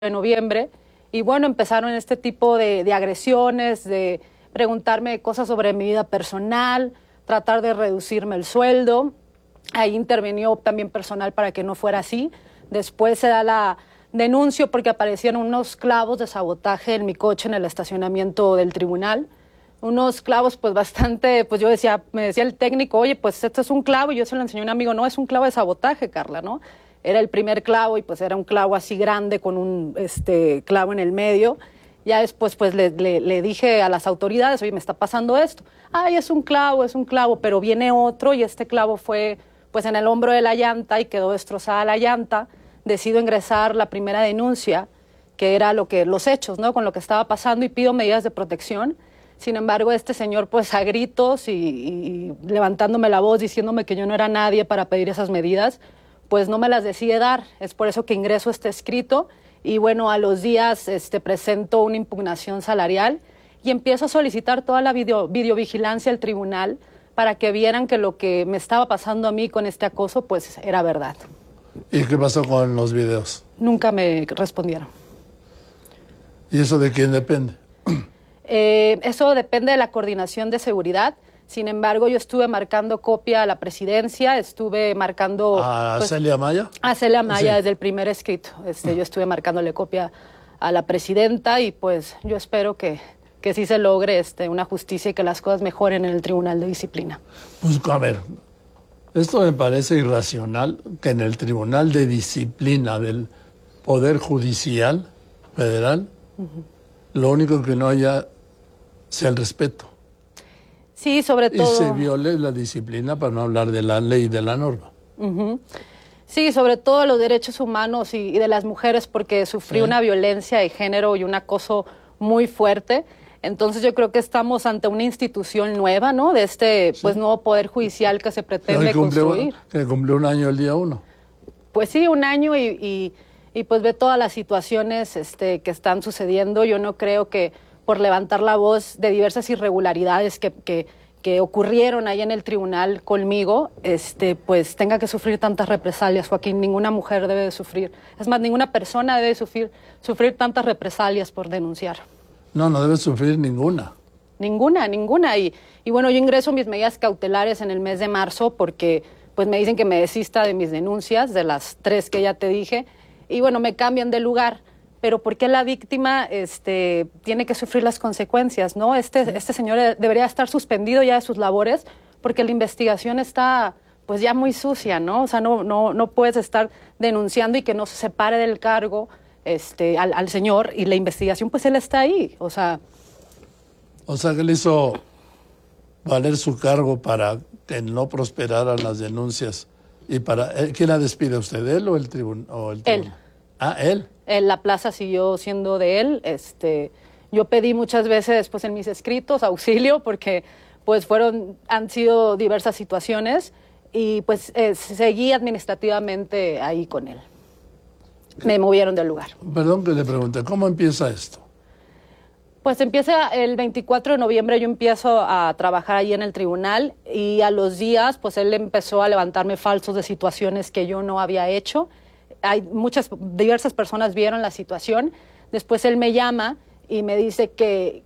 de noviembre. Y bueno, empezaron este tipo de agresiones, de preguntarme cosas sobre mi vida personal, tratar de reducirme el sueldo. Ahí intervenió también personal para que no fuera así. Después se da la denuncio porque aparecieron unos clavos de sabotaje en mi coche en el estacionamiento del tribunal. Unos clavos pues bastante, pues yo decía, me decía el técnico, oye, pues esto es un clavo, y yo se lo enseñé a un amigo, no, es un clavo de sabotaje, Carla, ¿no? Era el primer clavo y pues era un clavo así grande con un clavo en el medio. Ya después pues le dije a las autoridades, oye, me está pasando esto. Ay, es un clavo, pero viene otro y este clavo fue pues en el hombro de la llanta y quedó destrozada la llanta. Decido ingresar la primera denuncia, que era los hechos, ¿no? Con lo que estaba pasando, y pido medidas de protección. Sin embargo, este señor pues a gritos y levantándome la voz, diciéndome que yo no era nadie para pedir esas medidas, pues no me las decide dar. Es por eso que ingreso este escrito y bueno, a los días presento una impugnación salarial y empiezo a solicitar toda la videovigilancia al tribunal para que vieran que lo que me estaba pasando a mí con este acoso pues era verdad. ¿Y qué pasó con los videos? Nunca me respondieron. ¿Y eso de quién depende? Eso depende de la coordinación de seguridad. Sin embargo, yo estuve marcando copia a la presidencia, estuve marcando... ¿A Celia Maya? A Celia Maya, sí. Desde el primer escrito. Yo estuve marcándole copia a la presidenta y pues yo espero que sí se logre una justicia y que las cosas mejoren en el Tribunal de Disciplina. Pues a ver, esto me parece irracional que en el Tribunal de Disciplina del Poder Judicial Federal lo único que no haya sea el respeto. Sí, sobre todo... Y se viole la disciplina, para no hablar de la ley y de la norma. Sí, sobre todo los derechos humanos y de las mujeres, porque sufrí una violencia de género y un acoso muy fuerte. Entonces yo creo que estamos ante una institución nueva, ¿no? De pues nuevo poder judicial que se pretende construir. Que cumplió un año el día 1. Pues sí, un año y pues ve todas las situaciones que están sucediendo. Yo no creo que por levantar la voz de diversas irregularidades que ocurrieron ahí en el tribunal conmigo, pues tenga que sufrir tantas represalias, Joaquín. Ninguna mujer debe de sufrir. Es más, ninguna persona debe sufrir tantas represalias por denunciar. No debe sufrir ninguna. Ninguna. Y bueno, yo ingreso mis medidas cautelares en el mes de marzo porque pues me dicen que me desista de mis denuncias, de las 3 que ya te dije, y bueno, me cambian de lugar. Pero ¿por qué la víctima tiene que sufrir las consecuencias, no? Este señor debería estar suspendido ya de sus labores porque la investigación está pues ya muy sucia, ¿no? O sea, no puedes estar denunciando y que no se separe del cargo al señor, y la investigación pues él está ahí, o sea que él hizo valer su cargo para que no prosperaran las denuncias. Y ¿quién la despide, usted, él o el tribunal? Él. Ah, él. La plaza siguió siendo de él. Yo pedí muchas veces pues en mis escritos auxilio porque pues han sido diversas situaciones y pues seguí administrativamente ahí con él. Me movieron del lugar. Perdón que le pregunte, ¿cómo empieza esto? Pues empieza el 24 de noviembre, yo empiezo a trabajar ahí en el tribunal y a los días pues él empezó a levantarme falsos de situaciones que yo no había hecho. Diversas personas vieron la situación. Después él me llama y me dice que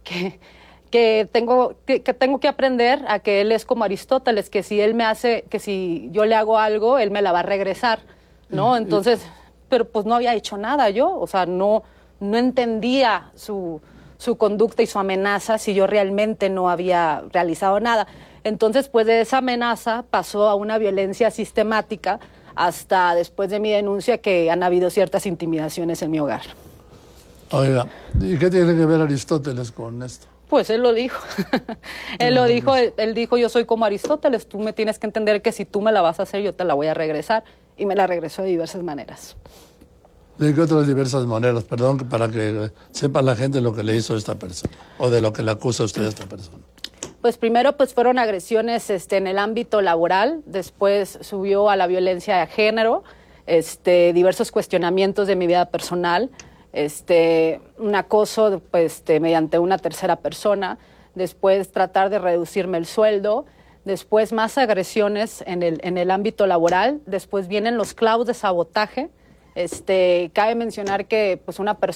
tengo que aprender a que él es como Aristóteles, que si yo le hago algo, él me la va a regresar, ¿no? Entonces, pero pues no había hecho nada yo, o sea, no entendía su conducta y su amenaza si yo realmente no había realizado nada. Entonces, pues de esa amenaza pasó a una violencia sistemática hasta después de mi denuncia que han habido ciertas intimidaciones en mi hogar. Oiga, ¿y qué tiene que ver Aristóteles con esto? Pues él lo dijo. Él dijo, yo soy como Aristóteles, tú me tienes que entender que si tú me la vas a hacer, yo te la voy a regresar. Y me la regresó de diversas maneras. ¿De qué otras diversas maneras? Perdón, para que sepa la gente lo que le hizo a esta persona, o de lo que le acusa a usted a esta persona. Pues primero pues fueron agresiones en el ámbito laboral, después subió a la violencia de género, diversos cuestionamientos de mi vida personal, un acoso pues, mediante una tercera persona, después tratar de reducirme el sueldo, después más agresiones en el ámbito laboral, después vienen los clavos de sabotaje, Cabe mencionar que pues una persona